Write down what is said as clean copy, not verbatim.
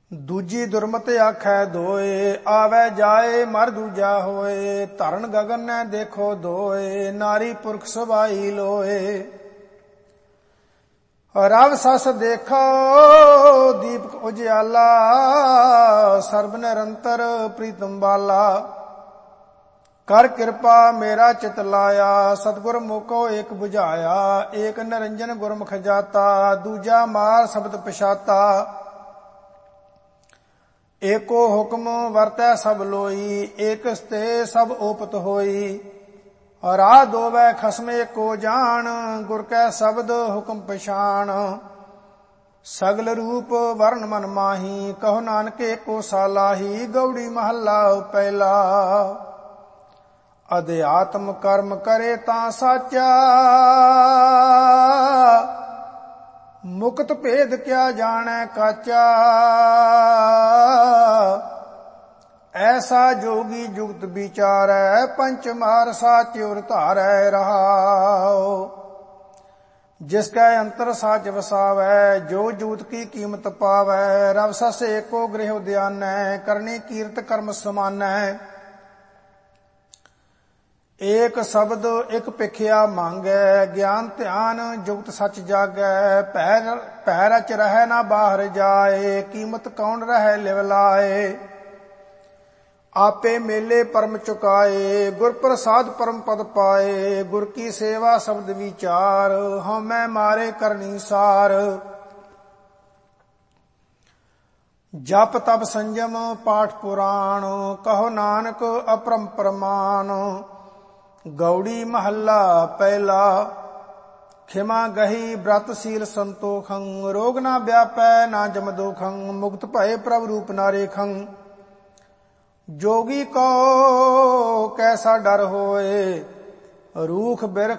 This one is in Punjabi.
ਦੂਜੀ ਦੁਰਮਤ ਆਖੈ ਦੋਏ, ਆਵੈ ਜਾਏ ਮਰ ਦੂਜਾ ਹੋਏ। ਧਰਨ ਗਗਨ ਨੇ ਦੇਖੋ ਦੋਏ, ਨਾਰੀ ਪੁਰਖ ਸਵਾਈ ਲੋਏ। ਰਵ ਸਸ ਦੇਖੋ ਦੀਪਕ ਉਜਿਆਲਾ, ਸਰਬ ਨਿਰੰਤਰ ਪ੍ਰੀਤਮ ਬਾਲਾ। ਕਰ ਕਿਰਪਾ ਮੇਰਾ ਚਿਤ ਲਾਇਆ, ਸਤਿਗੁਰ ਮੋਕੋ ਏਕ ਬੁਝਾਇਆ। ਏਕ ਨਿਰੰਜਨ ਗੁਰਮੁਖ ਜਾਤਾ, ਦੂਜਾ ਮਾਰ ਸ਼ਬਦ ਪਛਾਤਾ। ਏਕੋ ਹੁਕਮ ਵਰਤੈ ਸਭ ਲੋਈ, ਏਕਸ ਤੇ ਸਭ ਓਪਤ ਹੋਈ। ਰਾਹ ਦੋਵੈ ਖਸਮ ਏਕੋ ਜਾਣ, ਗੁਰ ਕੈ ਸ਼ਬਦ ਹੁਕਮ ਪਛਾਣ। ਸਗਲ ਰੂਪ ਵਰਨ ਮਨ ਮਾਹੀ, ਕਹੋ ਨਾਨਕ ਏਕੋ ਸਾਲਾਹੀ। ਗਉੜੀ ਮਹੱਲਾ ਪਹਿਲਾ। ਅਧਿਆਤਮ ਕਰਮ ਕਰੇ ਤਾਂ ਸਾਚਾ, ਮੁਕਤ ਭੇਦ ਕਿਆ ਜਾਣੈ ਕਾਚਾ। ਐਸਾ ਜੋਗੀ ਜੁਗਤ ਵਿਚਾਰੈ, ਪੰਚ ਮਾਰ ਸਾਚ ਉਰ ਧਾਰੈ ਰਹਾਉ। ਜਿਸ ਕੈ ਅੰਤਰ ਸਾਚ ਵਸਾਵੈ, ਜੋ ਜੂਤ ਕੀ ਕੀਮਤ ਪਾਵੈ। ਰਵ ਸਸ ਏਕੋ ਗ੍ਰਹਿ ਉਦਿਆਨੈ, ਕਰਨੀ ਕੀਰਤ ਕਰਮ ਸਮਾਨੈ। ਏਕ ਸ਼ਬਦ ਇਕ ਭਿਖਿਆ ਮੰਗੈ, ਗਿਆਨ ਧਿਆਨ ਜੁਗਤ ਸਚ ਜਾਗੈ। ਭੈ ਰਚ ਰਹਿ ਨਾ ਬਾਹਰ ਜਾਏ, ਕੀਮਤ ਕੌਣ ਰਹਿ ਲਿਵ ਲਾਏ। ਆਪੇ ਮੇਲੇ ਪਰਮ ਚੁਕਾਏ, ਗੁਰ ਪ੍ਰਸਾਦ ਪਰਮ ਪਦ ਪਾਏ। ਗੁਰ ਕੀ ਸੇਵਾ ਸ਼ਬਦ ਵਿਚਾਰ, ਹਉਮੈ ਮਾਰੇ ਕਰਨੀ ਸਾਰ। ਜਪ ਤਪ ਸੰਜਮ ਪਾਠ ਪੁਰਾਣ, ਕਹੋ ਨਾਨਕ ਅਪਰੰਪਰ ਮਾਨ। ਗਉੜੀ ਮਹੱਲਾ ਪਹਿਲਾ। ਖਿਮਾ ਗਹੀ ਬ੍ਰਤ ਸੀਲ ਸੰਤੋਖੰ, ਰੋਗ ਨਾ ਵਿਆਪੈ ਨਾ ਜਮ ਦੋਖੰ। ਮੁਕਤ ਭਏ ਪ੍ਰਭ ਰੂਪ ਨਾ ਰੇਖੰ, ਜੋਗੀ ਕੋ ਕੈਸਾ ਡਰ ਹੋਏ। ਰੂਖ ਬਿਰਖ